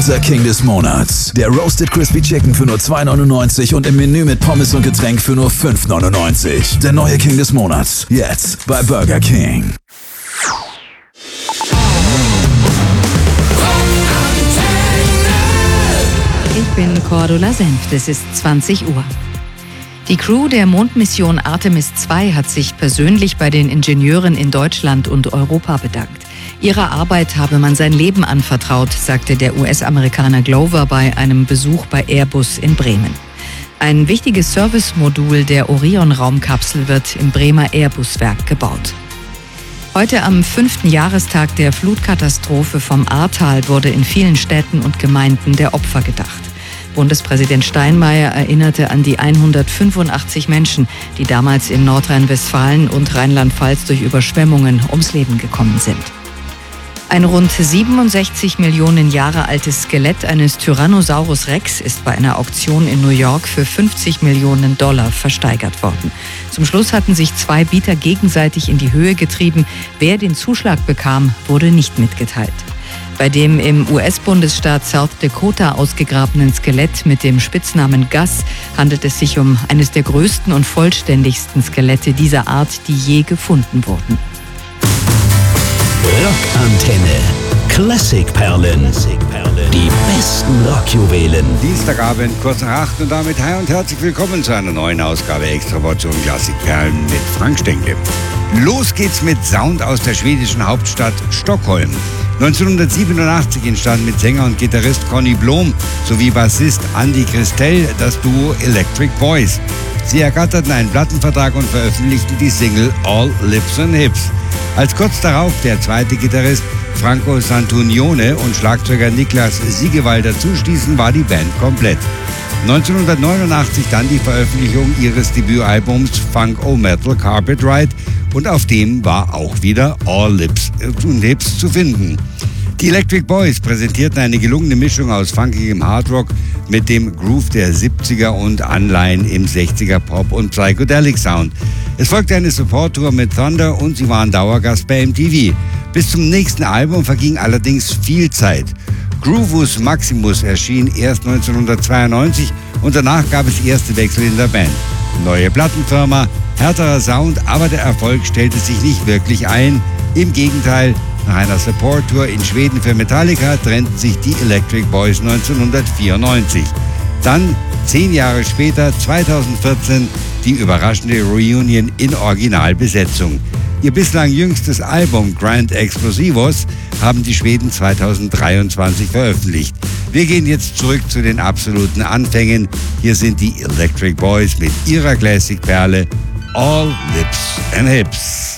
Unser King des Monats. Der Roasted Crispy Chicken für nur $2,99 und im Menü mit Pommes und Getränk für nur $5,99. Der neue King des Monats. Jetzt bei Burger King. Ich bin Cordula Senft, es ist 20 Uhr. Die Crew der Mondmission Artemis II hat sich persönlich bei den Ingenieuren in Deutschland und Europa bedankt. Ihrer Arbeit habe man sein Leben anvertraut, sagte der US-Amerikaner Glover bei einem Besuch bei Airbus in Bremen. Ein wichtiges Servicemodul der Orion-Raumkapsel wird im Bremer Airbus-Werk gebaut. Heute am 5. Jahrestag der Flutkatastrophe vom Ahrtal wurde in vielen Städten und Gemeinden der Opfer gedacht. Bundespräsident Steinmeier erinnerte an die 185 Menschen, die damals in Nordrhein-Westfalen und Rheinland-Pfalz durch Überschwemmungen ums Leben gekommen sind. Ein rund 67 Millionen Jahre altes Skelett eines Tyrannosaurus Rex ist bei einer Auktion in New York für $50 Millionen versteigert worden. Zum Schluss hatten sich 2 Bieter gegenseitig in die Höhe getrieben. Wer den Zuschlag bekam, wurde nicht mitgeteilt. Bei dem im US-Bundesstaat South Dakota ausgegrabenen Skelett mit dem Spitznamen Gus handelt es sich um eines der größten und vollständigsten Skelette dieser Art, die je gefunden wurden. Rockantenne. Klassikperlen. Die besten Rockjuwelen. Dienstagabend, kurz nach 8 und damit hi und herzlich willkommen zu einer neuen Ausgabe Extraportion Klassikperlen mit Frank Stenke. Los geht's mit Sound aus der schwedischen Hauptstadt Stockholm. 1987 entstand mit Sänger und Gitarrist Conny Blom sowie Bassist Andy Christel das Duo Electric Boys. Sie ergatterten einen Plattenvertrag und veröffentlichten die Single All Lips and Hips. Als kurz darauf der zweite Gitarrist Franco Santunione und Schlagzeuger Niklas Siegewald dazustießen, war die Band komplett. 1989 dann die Veröffentlichung ihres Debütalbums Funk O Metal Carpet Ride und auf dem war auch wieder All Lips and Hips zu finden. Die Electric Boys präsentierten eine gelungene Mischung aus funkigem Hardrock mit dem Groove der 70er und Anleihen im 60er Pop- und Psychedelic Sound. Es folgte eine Support-Tour mit Thunder und sie waren Dauergast bei MTV. Bis zum nächsten Album verging allerdings viel Zeit. Groovus Maximus erschien erst 1992 und danach gab es erste Wechsel in der Band. Neue Plattenfirma, härterer Sound, aber der Erfolg stellte sich nicht wirklich ein. Im Gegenteil, nach einer Support-Tour in Schweden für Metallica trennten sich die Electric Boys 1994. Dann, 10 Jahre später, 2014, die überraschende Reunion in Originalbesetzung. Ihr bislang jüngstes Album Grand Explosivos haben die Schweden 2023 veröffentlicht. Wir gehen jetzt zurück zu den absoluten Anfängen. Hier sind die Electric Boys mit ihrer Classic-Perle All Lips and Hips.